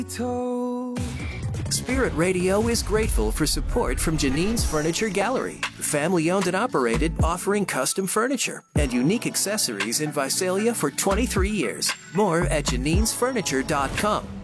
Spirit Radio is grateful for support from Janine's Furniture Gallery, family-owned and operated, offering custom furniture and unique accessories in Visalia for 23 years. More at janinesfurniture.com.